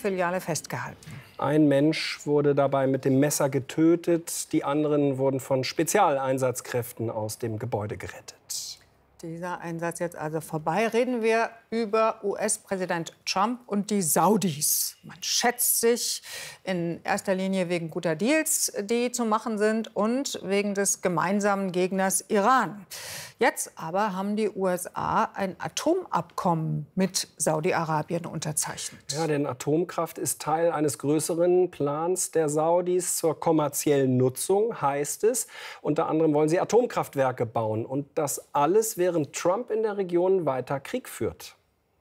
Bankfiliale festgehalten. Ein Mensch wurde dabei mit dem Messer getötet. Die anderen wurden von Spezialeinsatzkräften aus dem Gebäude gerettet. Dieser Einsatz jetzt also vorbei. Reden wir über US-Präsident Trump und die Saudis. Man schätzt sich in erster Linie wegen guter Deals, die zu machen sind, und wegen des gemeinsamen Gegners Iran. Jetzt aber haben die USA ein Atomabkommen mit Saudi-Arabien unterzeichnet. Ja, denn Atomkraft ist Teil eines größeren Plans der Saudis zur kommerziellen Nutzung, heißt es. Unter anderem wollen sie Atomkraftwerke bauen. Und das alles, während Trump in der Region weiter Krieg führt.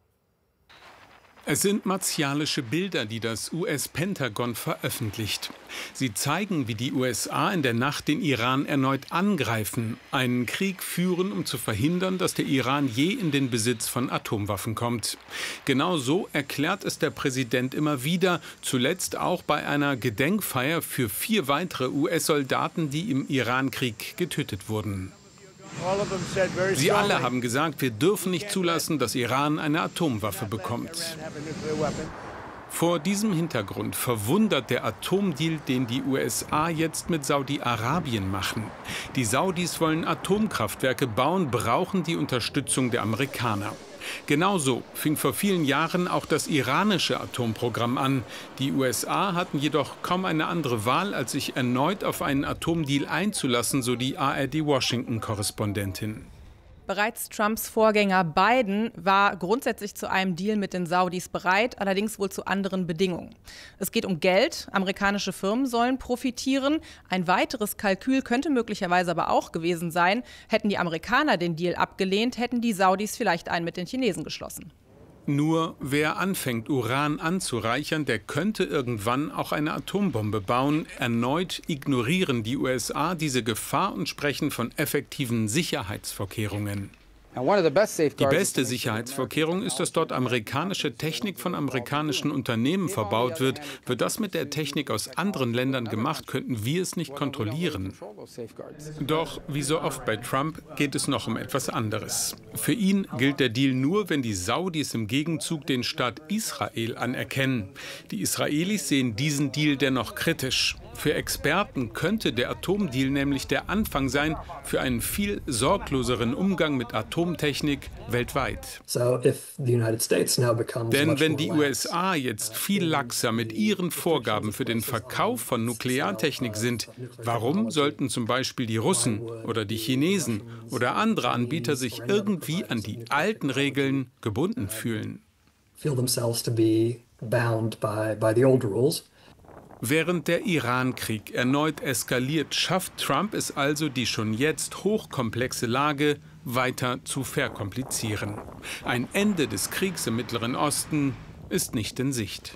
Es sind martialische Bilder, die das US-Pentagon veröffentlicht. Sie zeigen, wie die USA in der Nacht den Iran erneut angreifen, einen Krieg führen, um zu verhindern, dass der Iran je in den Besitz von Atomwaffen kommt. Genau so erklärt es der Präsident immer wieder, zuletzt auch bei einer Gedenkfeier für 4 weitere US-Soldaten, die im Iran-Krieg getötet wurden. Sie alle haben gesagt, wir dürfen nicht zulassen, dass Iran eine Atomwaffe bekommt. Vor diesem Hintergrund verwundert der Atomdeal, den die USA jetzt mit Saudi-Arabien machen. Die Saudis wollen Atomkraftwerke bauen, brauchen die Unterstützung der Amerikaner. Genauso fing vor vielen Jahren auch das iranische Atomprogramm an. Die USA hatten jedoch kaum eine andere Wahl, als sich erneut auf einen Atomdeal einzulassen, so die ARD-Washington-Korrespondentin. Bereits Trumps Vorgänger Biden war grundsätzlich zu einem Deal mit den Saudis bereit, allerdings wohl zu anderen Bedingungen. Es geht um Geld, amerikanische Firmen sollen profitieren. Ein weiteres Kalkül könnte möglicherweise aber auch gewesen sein, hätten die Amerikaner den Deal abgelehnt, hätten die Saudis vielleicht einen mit den Chinesen geschlossen. Nur wer anfängt, Uran anzureichern, der könnte irgendwann auch eine Atombombe bauen. Erneut ignorieren die USA diese Gefahr und sprechen von effektiven Sicherheitsvorkehrungen. Die beste Sicherheitsvorkehrung ist, dass dort amerikanische Technik von amerikanischen Unternehmen verbaut wird. Wird das mit der Technik aus anderen Ländern gemacht, könnten wir es nicht kontrollieren. Doch wie so oft bei Trump geht es noch um etwas anderes. Für ihn gilt der Deal nur, wenn die Saudis im Gegenzug den Staat Israel anerkennen. Die Israelis sehen diesen Deal dennoch kritisch. Für Experten könnte der Atomdeal nämlich der Anfang sein für einen viel sorgloseren Umgang mit Atomtechnik weltweit. Denn wenn die USA jetzt viel laxer mit ihren Vorgaben für den Verkauf von Nukleartechnik sind, warum sollten zum Beispiel die Russen oder die Chinesen oder andere Anbieter sich irgendwie an die alten Regeln gebunden fühlen? Während der Iran-Krieg erneut eskaliert, schafft Trump es also, die schon jetzt hochkomplexe Lage weiter zu verkomplizieren. Ein Ende des Kriegs im Mittleren Osten ist nicht in Sicht.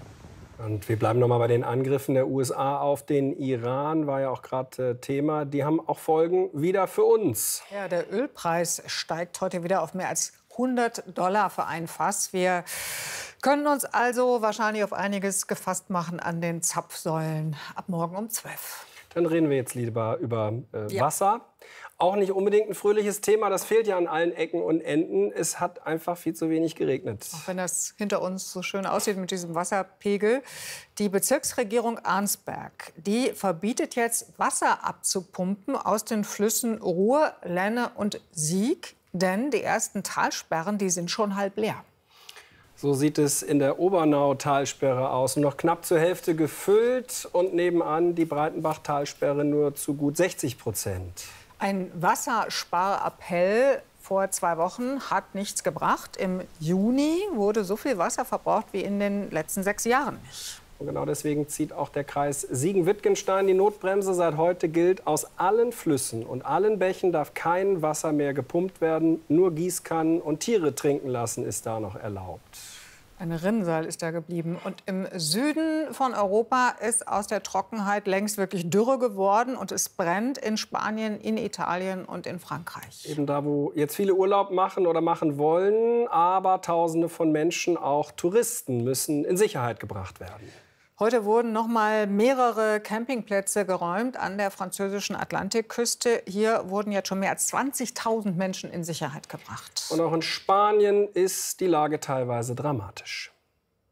Und wir bleiben noch mal bei den Angriffen der USA auf den Iran, war ja auch gerade Thema. Die haben auch Folgen wieder für uns. Ja, der Ölpreis steigt heute wieder auf mehr als $100 für ein Fass. Wir können uns also wahrscheinlich auf einiges gefasst machen an den Zapfsäulen ab morgen um 12. Dann reden wir jetzt lieber über Wasser. Auch nicht unbedingt ein fröhliches Thema, das fehlt ja an allen Ecken und Enden. Es hat einfach viel zu wenig geregnet. Auch wenn das hinter uns so schön aussieht mit diesem Wasserpegel. Die Bezirksregierung Arnsberg, die verbietet jetzt Wasser abzupumpen aus den Flüssen Ruhr, Lenne und Sieg. Denn die ersten Talsperren, die sind schon halb leer. So sieht es in der Obernau-Talsperre aus. Noch knapp zur Hälfte gefüllt und nebenan die Breitenbach-Talsperre nur zu gut 60%. Ein Wassersparappell vor 2 Wochen hat nichts gebracht. Im Juni wurde so viel Wasser verbraucht wie in den letzten 6 Jahren nicht. Und genau deswegen zieht auch der Kreis Siegen-Wittgenstein die Notbremse. Seit heute gilt, aus allen Flüssen und allen Bächen darf kein Wasser mehr gepumpt werden. Nur Gießkannen und Tiere trinken lassen ist da noch erlaubt. Ein Rinnsal ist da geblieben. Und im Süden von Europa ist aus der Trockenheit längst wirklich Dürre geworden. Und es brennt in Spanien, in Italien und in Frankreich. Eben da, wo jetzt viele Urlaub machen oder machen wollen. Aber Tausende von Menschen, auch Touristen, müssen in Sicherheit gebracht werden. Heute wurden noch mal mehrere Campingplätze geräumt an der französischen Atlantikküste. Hier wurden jetzt schon mehr als 20.000 Menschen in Sicherheit gebracht. Und auch in Spanien ist die Lage teilweise dramatisch.